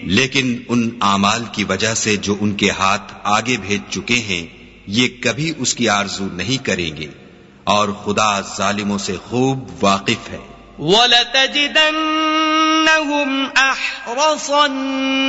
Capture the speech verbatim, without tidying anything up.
लेकिन उन आमाल की वजह से जो उनके हाथ आगे भेज चुके हैं, ये कभी उसकी आरजू नहीं करेंगे, और खुदा जालिमों से खूब वाकिफ है। वलतजिदन्नहुम अहरसन